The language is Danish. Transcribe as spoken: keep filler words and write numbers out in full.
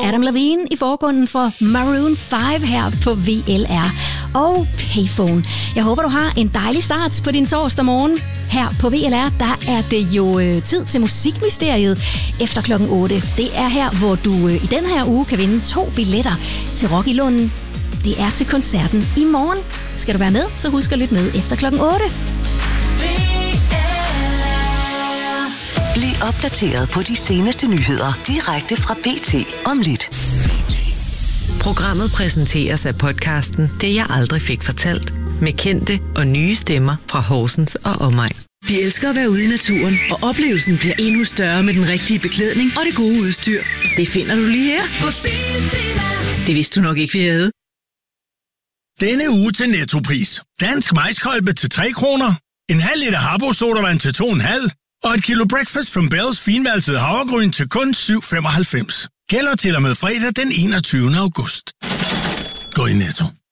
Adam Levine i forgrunden for Maroon fem her på V L R og Payphone. Jeg håber, du har en dejlig start på din torsdag morgen. Her på V L R, der er det jo øh, tid til Musikmysteriet efter klokken otte. Det er her, hvor du øh, i den her uge kan vinde to billetter til Rock i Lunden. Det er til koncerten i morgen. Skal du være med, så husk at lytte med efter klokken otte. Bliv opdateret på de seneste nyheder direkte fra B T om lidt. Programmet præsenteres af podcasten Det jeg aldrig fik fortalt, med kendte og nye stemmer fra Horsens og omegn. Vi elsker at være ude i naturen, og oplevelsen bliver endnu større med den rigtige beklædning og det gode udstyr. Det finder du lige her på Biltema. Det vidste du nok ikke, vi havde. Denne uge til Nettopris. Dansk majskolbe til tre kroner, en halv liter Habbo sodavand til to komma fem og et kilo Breakfast from Bells finvalset havregryn til kun syv komma femoghalvfems. Gælder til og med fredag den enogtyvende august. Gå i Netto.